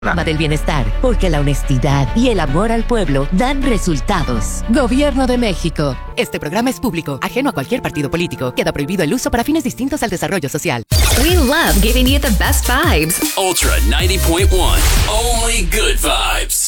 Del bienestar, porque la honestidad y el amor al pueblo dan resultados. Gobierno de México. Este programa es público, ajeno a cualquier partido político. Queda prohibido el uso para fines distintos al desarrollo social. We love giving you the best vibes. Ultra 90.1. Only good vibes.